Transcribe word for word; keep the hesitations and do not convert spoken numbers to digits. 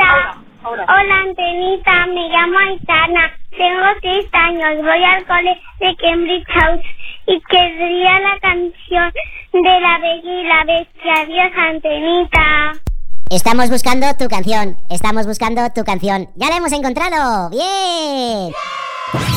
Hola, Antenita, me llamo Aitana, tengo seis años, voy al cole de Cambridge House y querría la canción de La Bella y la Bestia. Adiós, Antenita. Estamos buscando tu canción, estamos buscando tu canción. ¡Ya la hemos encontrado! ¡Bien!